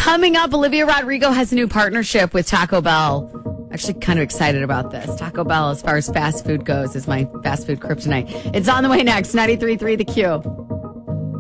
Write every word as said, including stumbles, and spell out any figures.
Coming up, Olivia Rodrigo has a new partnership with Taco Bell. Actually, kind of excited about this. Taco Bell, as far as fast food goes, is my fast food kryptonite. It's on the way next. ninety-three point three The Q.